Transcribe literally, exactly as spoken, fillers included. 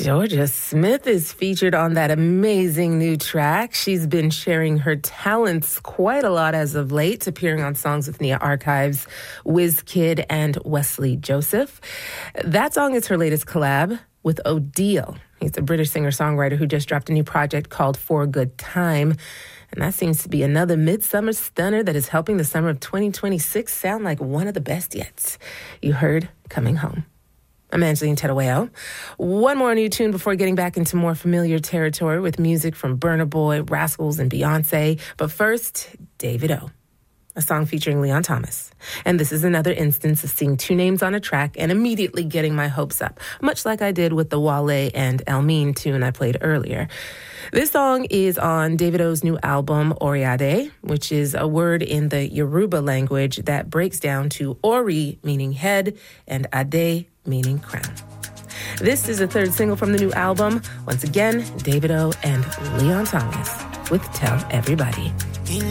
Jorja Smith is featured on that amazing new track. She's been sharing her talents quite a lot as of late, appearing on songs with Nia Archives, Wizkid, and Wesley Joseph. That song is her latest collab with O'Deal. He's a British singer-songwriter who just dropped a new project called For a Good Time. And that seems to be another midsummer stunner that is helping the summer of twenty twenty-six sound like one of the best yet. You heard Coming Home. I'm Angeline Terueo. One more new tune before getting back into more familiar territory with music from Burna Boy, Rascals, and Beyonce. But first, David O, a song featuring Leon Thomas. And this is another instance of seeing two names on a track and immediately getting my hopes up, much like I did with the Wale and Elmine tune I played earlier. This song is on David O's new album, Oriade, which is a word in the Yoruba language that breaks down to Ori, meaning head, and Ade, meaning crown. This is the third single from the new album. Once again, David O and Leon Thomas with Tell Everybody.